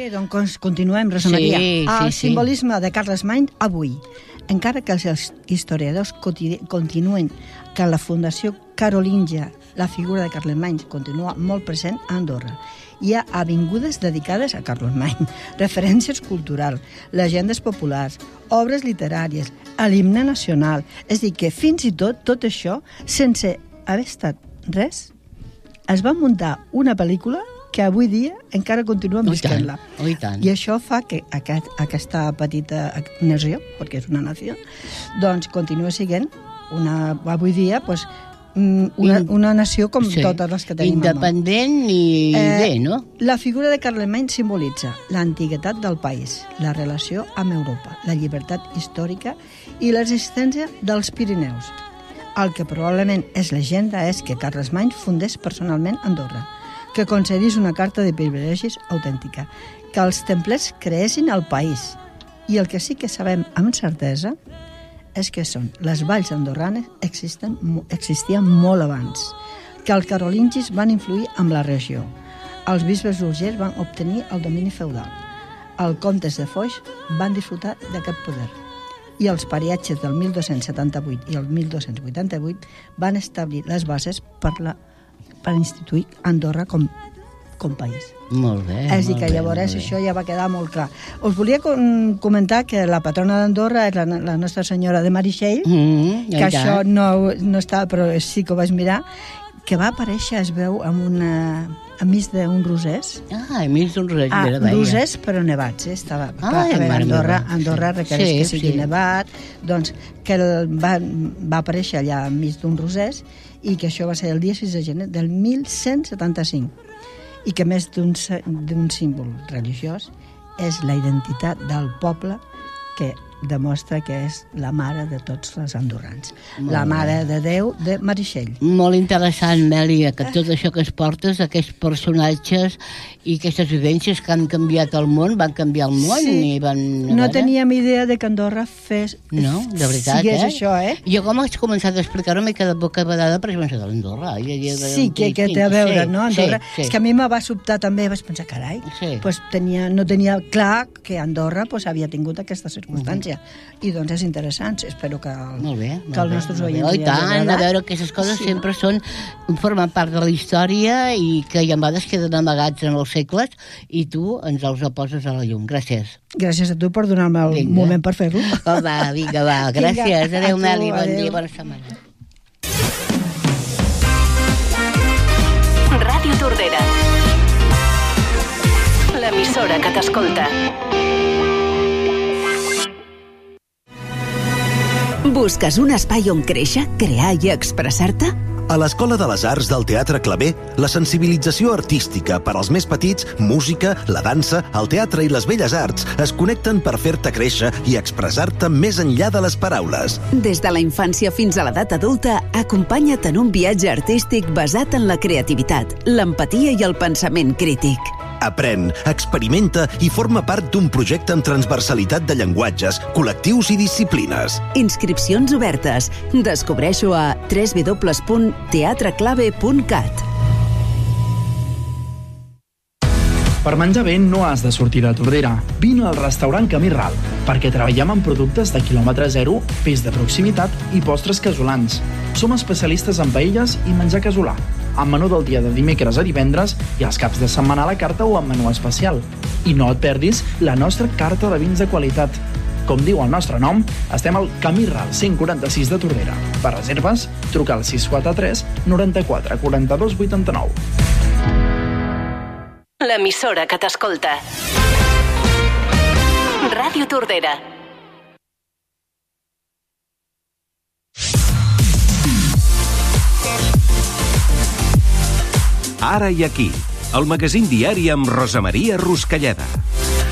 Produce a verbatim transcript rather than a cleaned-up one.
doncs continuem, Rosa Maria. Sí, sí, El sí. simbolisme de Carlemany avui. Encara que els historiadors continuen que la Fundació Carolingia, la figura de Carlemany, continua molt present a Andorra. Hi ha avingudes dedicades a Carlemany, referències culturals, llegendes populars, obres literàries, a l'himne nacional. És a dir, que fins i tot, tot això, sense haver estat res, es va muntar una pel·lícula que avui dia encara continuen visquent-la. Oh, i tant. I això fa que aquest, aquesta petita nació, perquè és una nació, doncs continua sent una, avui dia pues, una, una nació com sí. totes les que tenim independent i eh, bé, no? La figura de Carlemany simbolitza l'antiguitat del país, la relació amb Europa, la llibertat històrica i l'existència dels Pirineus. El que probablement és llegenda és que Carlemany fundés personalment Andorra, que concedís una carta de privilegis autèntica, que els templers creessin el país. I el que sí que sabem amb certesa és que són les valls andorranes existen, existien molt abans, que els carolingis van influir en la regió. Els bisbes d'Urgell van obtenir el domini feudal. Els comtes de Foix van disfrutar d'aquest poder. I els pariatges del mil dos-cents setanta-vuit i el mil dos-cents vuitanta-vuit van establir les bases per, la, per instituir Andorra com, com país. Molt bé. És a dir, que llavors això ja va quedar molt clar. Us volia comentar que la patrona d'Andorra és la, la Nostra Senyora de Marixell, mm, que això no, no estava, però sí que ho vaig mirar, que va aparèixer, es veu, amb una, enmig d'un rosers. Ah, enmig d'un rosers. Ah, rosers però nevats, eh? Estava, clar, a veure, Andorra, Andorra requereix sí, que sigui sí. nevat, doncs que el, va, va aparèixer allà enmig d'un rosers i que això va ser el dia sis de gener del mil cent setanta-cinc i que més d'un símbol religiós és la identitat del poble que demostra que és la mare de tots els andorrans. Molt la mare bé. de Déu de Marixell. Molt interessant, Mèlia, que tot això que es portes, aquests personatges i aquestes vivències que han canviat el món, van canviar el món sí. i van... No teníem idea de que Andorra fes... No, de veritat, sigués eh? això, eh? Jo com has començat a explicar-ho m'he quedat boca badada per començar d'Andorra. Sí, que, que té a veure, sí, no? Andorra. Sí, sí. És que a mi me va sobtar també, vaig pensar, carai, sí. pues tenia, no tenia clar que Andorra pues, havia tingut aquesta circumstància. Uh-huh. I doncs és interessant, espero que, el, molt bé, molt que els nostres oients... Oh, i tant, a veure, aquestes coses sí. sempre són, formen part de la història i que a vegades queden amagats en els segles i tu ens els poses a la llum. Gràcies. Gràcies a tu per donar-me el vinga. moment per fer-lo. Oh, va, vinga, va. Gràcies. Adéu, Meli, bon dia, bona setmana. Ràdio Tordera, l'emissora que t'escolta. Busques un espai on créixer, crear i expressar-te? A l'Escola de les Arts del Teatre Claver, la sensibilització artística per als més petits, música, la dansa, el teatre i les belles arts es connecten per fer-te créixer i expressar-te més enllà de les paraules. Des de la infància fins a l'edat adulta, acompanya't en un viatge artístic basat en la creativitat, l'empatia i el pensament crític. Aprèn, experimenta i forma part d'un projecte amb transversalitat de llenguatges, col·lectius i disciplines. Inscripcions obertes. Descobreixo a w w w punt teatre clave punt cat. Per menjar bé no has de sortir de Tordera. Vine al restaurant Camí Ral, perquè treballem amb productes de quilòmetre zero, peix de proximitat i postres casolans. Som especialistes en paelles i menjar casolà, amb menú del dia de dimecres a divendres i els caps de setmana a la carta o amb menú especial. I no et perdis la nostra carta de vins de qualitat. Com diu el nostre nom, estem al Camí Ral cent quaranta-sis de Tordera. Per reserves, truca al sis quatre tres noranta-quatre quaranta-dos vuitanta-nou. L'emissora que t'escolta. Ràdio Tordera. Ara i aquí, el magazín diari amb Rosa Maria Ruscalleda.